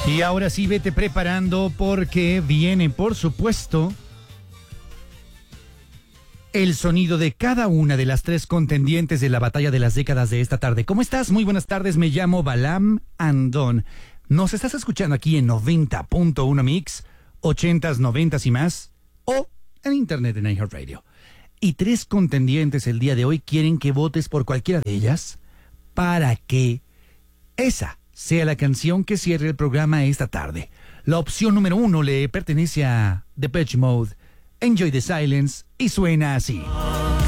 Y ahora sí, vete preparando porque viene, por supuesto, el sonido de cada una de las tres contendientes de la batalla de las décadas de esta tarde. ¿Cómo estás? Muy buenas tardes, me llamo Balam Andón. Nos estás escuchando aquí en 90.1 Mix, 80s, 90s y más, o en internet en iHeartRadio. Y tres contendientes el día de hoy quieren que votes por cualquiera de ellas para que esa sea la canción que cierre el programa esta tarde. La opción número 1 le pertenece a Depeche Mode, Enjoy the Silence, y suena así.